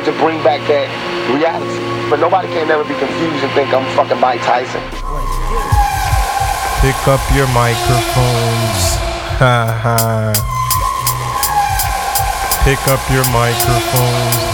wanted to bring back that reality. But nobody can never be confused and think I'm fucking Mike Tyson. Pick up your microphones. Ha ha. Pick up your microphones.